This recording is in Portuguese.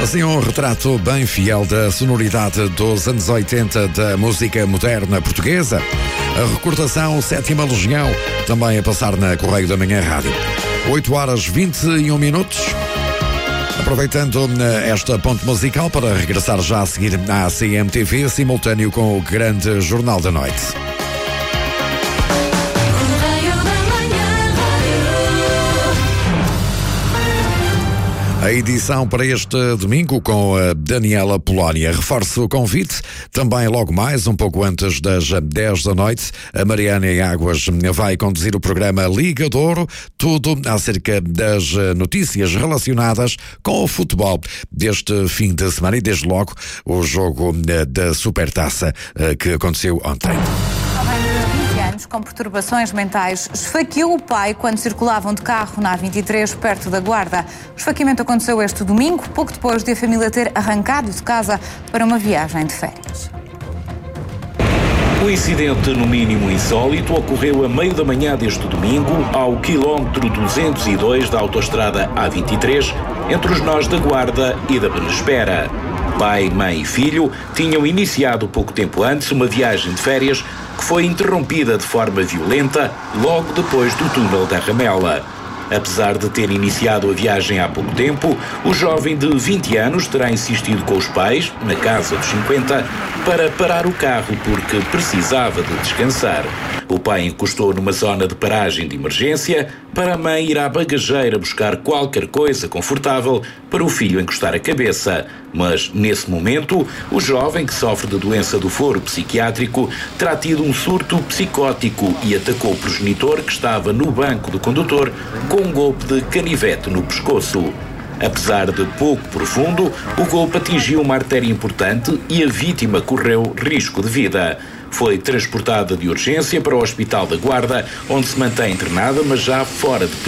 Assim, um retrato bem fiel da sonoridade dos anos 80 da música moderna portuguesa. A recordação 7ª Legião, também a passar na Correio da Manhã Rádio. 8h21. Aproveitando esta ponte musical para regressar já a seguir à CMTV, simultâneo com o grande Jornal da Noite. A edição para este domingo com a Daniela Polónia. Reforço o convite, também logo mais, um pouco antes das 10 da noite, a Mariana Águas vai conduzir o programa Liga de Ouro, tudo acerca das notícias relacionadas com o futebol deste fim de semana e desde logo o jogo da Supertaça que aconteceu ontem. Com perturbações mentais, esfaqueou o pai quando circulavam de carro na A23, perto da Guarda. O esfaqueamento aconteceu este domingo, pouco depois de a família ter arrancado de casa para uma viagem de férias. O incidente, no mínimo insólito, ocorreu a meio da manhã deste domingo, ao quilómetro 202 da autoestrada A23, entre os nós da Guarda e da Benespera. Pai, mãe e filho tinham iniciado pouco tempo antes uma viagem de férias que foi interrompida de forma violenta logo depois do túnel da Ramela. Apesar de ter iniciado a viagem há pouco tempo, o jovem de 20 anos terá insistido com os pais, na casa dos 50, para parar o carro porque precisava de descansar. O pai encostou numa zona de paragem de emergência para a mãe ir à bagageira buscar qualquer coisa confortável para o filho encostar a cabeça. Mas, nesse momento, o jovem, que sofre de doença do foro psiquiátrico, terá tido um surto psicótico e atacou o progenitor que estava no banco do condutor com um golpe de canivete no pescoço. Apesar de pouco profundo, o golpe atingiu uma artéria importante e a vítima correu risco de vida. Foi transportada de urgência para o Hospital da Guarda, onde se mantém internada, mas já fora de perigo.